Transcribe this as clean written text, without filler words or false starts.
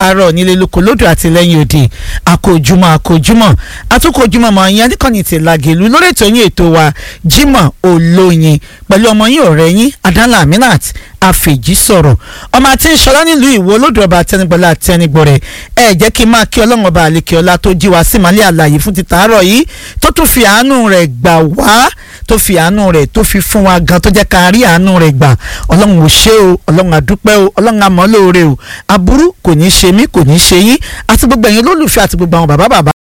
káàárọ̀ nílé lóko lódò àti lẹ́yìn òde àkójúmọ́ àtúkòjúmọ́ mọ̀ yẹn níkànnì ti Lágelú lórí ètò yín ètò wa Jímọ̀ Olóyin pẹ̀lú ọmọ yín ọ̀rẹ́ yín Adánlá Aminat àfèjì sọ̀rọ̀ ọmọ àti ìṣọlá nílùú Ìwó olódò ọba àtẹnigbọlá àtẹnigbọrẹ ẹ jẹ́ kí n máa kí Ọlọ́run ọba àlekè ọlá tó jí wa sí màálẹ̀ àlàyé fún ti tàárọ̀ yìí tó tún fi àánú rẹ̀ gbà wá tó fi àánú rẹ̀ tó fi fún wa gan tó jẹ́ ká rí àánú rẹ̀ gbà Ọlọ́run ò ṣe o Ọlọ́run àdúpẹ́ o Ọlọ́run àmọ́ lóore o aburú kò ní ṣe mí kò ní ṣe yín àti gbogbo ẹ̀yin olólùfẹ́ àti gbogbo àwọn bàbá